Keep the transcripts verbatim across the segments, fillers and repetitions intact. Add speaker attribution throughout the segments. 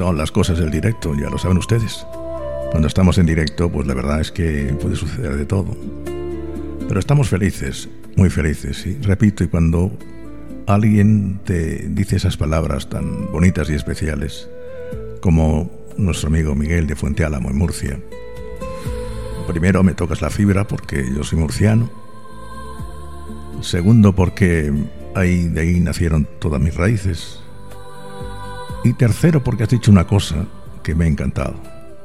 Speaker 1: son las cosas del directo, ya lo saben ustedes. Cuando estamos en directo, pues la verdad es que puede suceder de todo. Pero estamos felices, muy felices, y repito, y cuando alguien te dice esas palabras tan bonitas y especiales, como nuestro amigo Miguel de Fuente Álamo en Murcia, primero me tocas la fibra porque yo soy murciano. Segundo, porque ahí, de ahí nacieron todas mis raíces. Y tercero, porque has dicho una cosa que me ha encantado.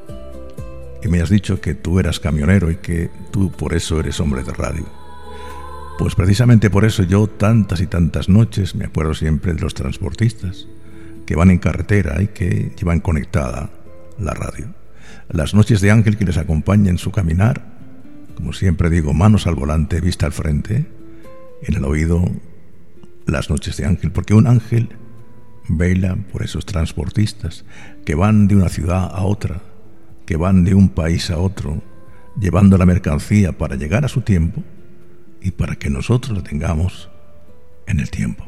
Speaker 1: Y me has dicho que tú eras camionero y que tú por eso eres hombre de radio. Pues precisamente por eso yo tantas y tantas noches me acuerdo siempre de los transportistas que van en carretera y que llevan conectada la radio. Las noches de Ángel que les acompaña en su caminar, como siempre digo, manos al volante, vista al frente, en el oído, las noches de Ángel, porque un ángel vela por esos transportistas que van de una ciudad a otra, que van de un país a otro, llevando la mercancía para llegar a su tiempo y para que nosotros la tengamos en el tiempo.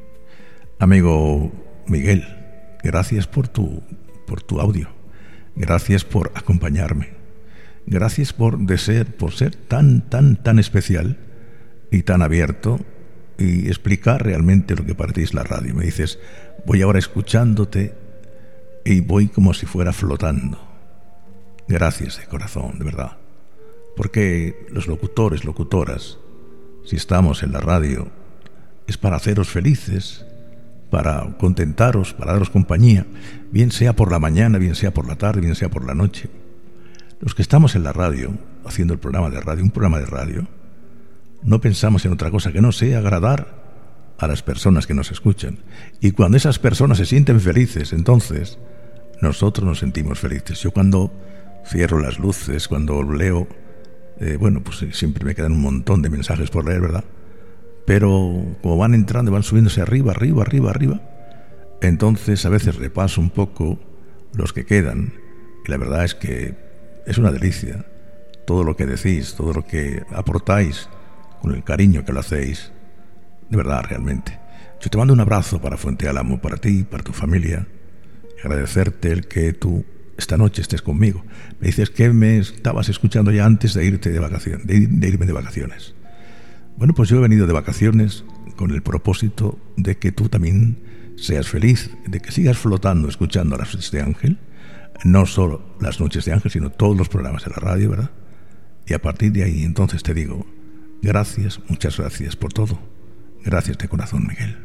Speaker 1: Amigo Miguel, gracias por tu, por tu audio, gracias por acompañarme, gracias por, de ser, por ser tan, tan, tan especial y tan abierto y explicar realmente lo que para ti es la radio. Me dices, voy ahora escuchándote y voy como si fuera flotando. Gracias de corazón, de verdad. Porque los locutores, locutoras, si estamos en la radio, es para haceros felices, para contentaros, para daros compañía, bien sea por la mañana, bien sea por la tarde, bien sea por la noche. Los que estamos en la radio, haciendo el programa de radio, un programa de radio, no pensamos en otra cosa que no sea agradar a las personas que nos escuchan. Y cuando esas personas se sienten felices, entonces nosotros nos sentimos felices. Yo cuando cierro las luces, cuando leo, eh, bueno, pues siempre me quedan un montón de mensajes por leer, ¿verdad? Pero como van entrando, van subiéndose arriba, arriba, arriba, arriba, entonces a veces repaso un poco los que quedan, y la verdad es que es una delicia todo lo que decís, todo lo que aportáis, con el cariño que lo hacéis, de verdad, realmente. Yo te mando un abrazo para Fuente Álamo, para ti, para tu familia, y agradecerte el que tú esta noche estés conmigo. Me dices que me estabas escuchando ya antes de irte de vacaciones, de, de irme de vacaciones. Bueno, pues yo he venido de vacaciones con el propósito de que tú también seas feliz, de que sigas flotando escuchando las noches de Ángel, no solo las noches de Ángel, sino todos los programas de la radio, ¿verdad? Y a partir de ahí, entonces te digo, gracias, muchas gracias por todo. Gracias de corazón, Miguel.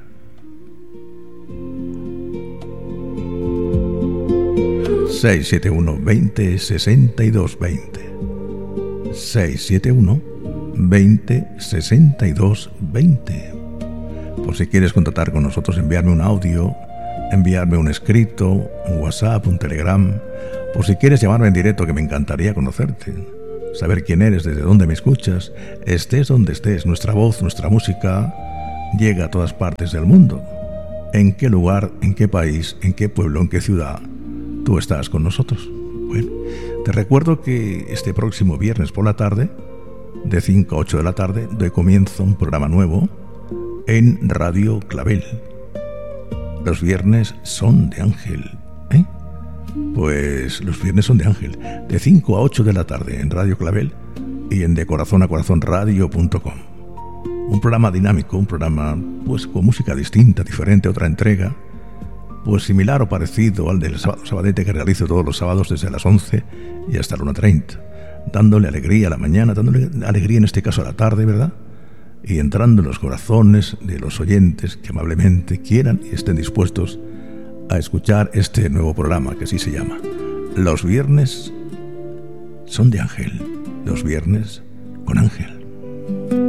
Speaker 1: seis siete uno, veinte, sesenta y dos, veinte. seis siete uno, veinte, sesenta y dos, veinte. Por si quieres contactar con nosotros, enviarme un audio, enviarme un escrito, un WhatsApp, un Telegram. Por si quieres llamarme en directo, que me encantaría conocerte, saber quién eres, desde dónde me escuchas, estés donde estés. Nuestra voz, nuestra música llega a todas partes del mundo. ¿En qué lugar, en qué país, en qué pueblo, en qué ciudad tú estás con nosotros? Bueno, te recuerdo que este próximo viernes por la tarde, de cinco a ocho de la tarde, doy comienzo un programa nuevo en Radio Clavel. Los viernes son de Ángel, ¿eh? Pues los viernes son de Ángel, de cinco a ocho de la tarde en Radio Clavel y en de corazón a corazón radio punto com. Un programa dinámico, un programa pues con música distinta, diferente, otra entrega, pues similar o parecido al del sábado sabadete que realizo todos los sábados desde las once y hasta la una treinta, dándole alegría a la mañana, dándole alegría en este caso a la tarde, ¿verdad? Y entrando en los corazones de los oyentes que amablemente quieran y estén dispuestos a escuchar este nuevo programa que así se llama. Los viernes son de Ángel, los viernes con Ángel.